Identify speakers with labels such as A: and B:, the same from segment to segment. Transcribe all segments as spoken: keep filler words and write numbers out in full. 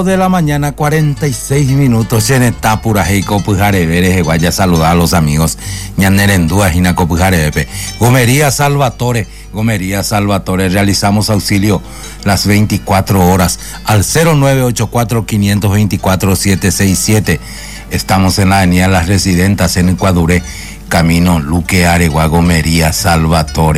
A: de la mañana, cuarenta y seis minutos. En esta pura heico pujarevere, vaya a saludar a los amigos. Ñanerendúa, Jinaco pujarevepe. Gomería Salvatore, Gomería Salvatore. Realizamos auxilio las veinticuatro horas al cero nueve ocho cuatro, cinco dos cuatro, siete seis siete. Estamos en la avenida Las Residentas en Ecuadure, camino Luque Aregua, Gomería Salvatore.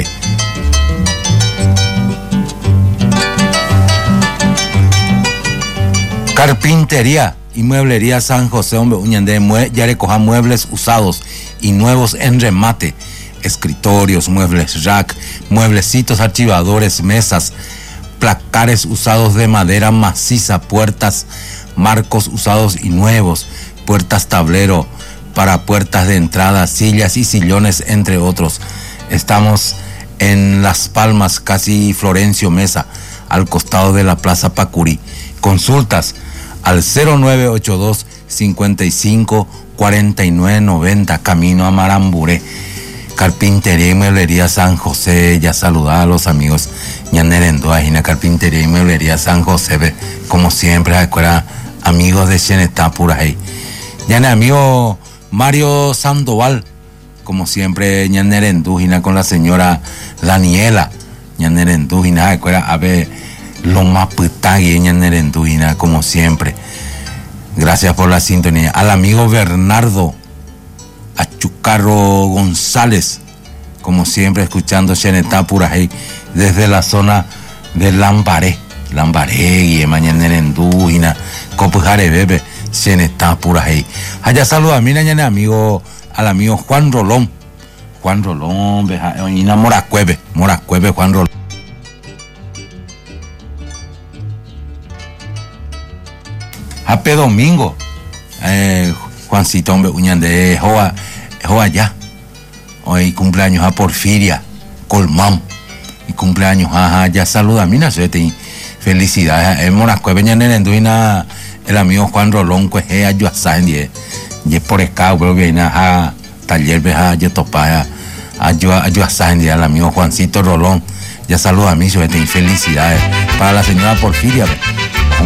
A: Carpintería y mueblería San José, hombre, uñande, ya recoja muebles usados y nuevos en remate, escritorios, muebles rack, mueblecitos, archivadores, mesas, placares usados de madera maciza, puertas, marcos usados y nuevos, puertas tablero para puertas de entrada, sillas y sillones, entre otros. Estamos en Las Palmas, casi Florencio Mesa, al costado de la Plaza Pacurí. Consultas al cero nueve ocho dos, cinco cinco, cuatro nueve nueve cero, camino a Maramburé. Carpintería y mueblería San José, ya saludar a los amigos Ñanerendúa, Jina Carpintería y mueblería San José, como siempre, acuerda, amigos de Chenetá pura ahí. Ñane amigo Mario Sandoval, como siempre, Ñanerendú, Jina con la señora Daniela, Ñanerendú, Jina, acuerda, a ver, lo más putagui, Ñanerendú, Jina, como siempre. Gracias por la sintonía. Al amigo Bernardo, a Chucarro González, como siempre, escuchando Chenetá pura ahí, desde la zona de Lambaré, Lambaré, y Ñanerendú, Jina, Copujare, bebe, Chenetá pura ahí. Allá saluda, mira, ñane, amigo, al amigo Juan Rolón, Juan Rolón, beja, Jina Moracueve, Moracueve, Juan Rolón. Hape domingo, eh, Juancito, hombre, uñande, joa, joa ya. Hoy cumpleaños a Porfiria, Colmán, y cumpleaños, ajá, ya saluda, mira, suerte, felicidades, eh, Moracueve, Ñanerenduina, el amigo Juan Rolón, pues, eh, ayuda a y por escao, pero viene a taller, beja, ya topa, ayuda, ayuda a el amigo Juancito Rolón, ya saluda a mí, suerte, y felicidades para la señora Porfiria,